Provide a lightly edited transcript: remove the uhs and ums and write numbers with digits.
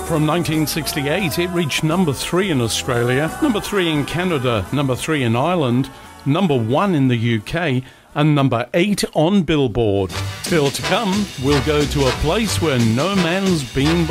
From 1968, it reached number 3 in Australia, number 3 in Canada, number 3 in Ireland, number 1 in the UK, and number 8 on Billboard. Still to come, we'll go to a place where no man's been